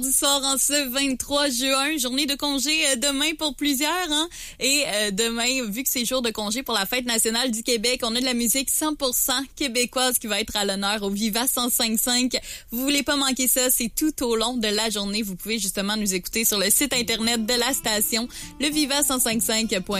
Du soir en ce 23 juin, journée de congé demain pour plusieurs, hein? Et demain, vu que c'est jour de congé pour la Fête nationale du Québec, on a de la musique 100% québécoise qui va être à l'honneur au Viva 105.5. Vous voulez pas manquer ça, c'est tout au long de la journée. Vous pouvez justement nous écouter sur le site internet de la station, leviva105.5.com.